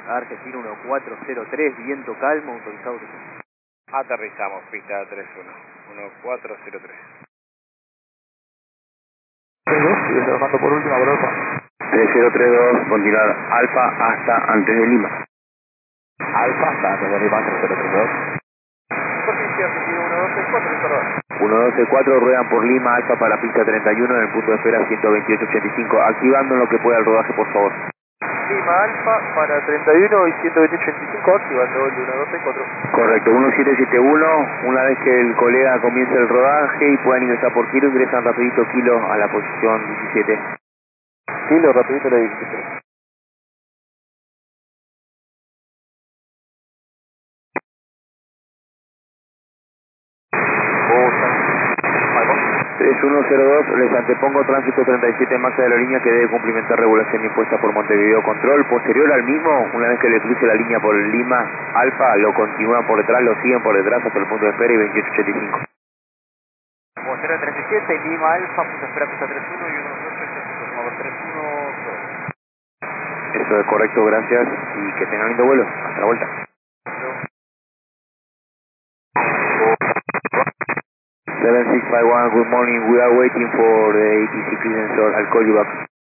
Argentina 1403, viento calmo, autorizado. Aterrizamos, pista 31, 1403. 32, sigue trabajando por última, por Alfa. 3032, continuar Alfa hasta antes de Lima. Alfa hasta antes de Lima, 3032. Superficie Argentina 1264, perdón. 112-4, ruedan por Lima, Alfa para pista 31 en el punto de espera 128.85, activando en lo que pueda el rodaje, por favor. Lima Alfa para 31 y 128.85, activando el 1264. Correcto, 1771, una vez que el colega comience el rodaje y puedan ingresar por kilo, ingresan rapidito kilo a la posición 17. Kilo, rapidito le 17. Algo. 3102, les antepongo tránsito 37 más de la línea que debe cumplimentar regulación impuesta por Montevideo Control. Posterior al mismo, una vez que le cruce la línea por Lima Alfa, lo continúan por detrás, lo siguen por detrás hasta el punto de espera y 2885. Posterior 37, Lima Alfa, punto de espera, pista 31 y 12885, mover 312. Eso es correcto, gracias y que tengan lindo vuelo. Hasta la vuelta. 7651, good morning. We are waiting for the ATC clearance, so I'll call you back.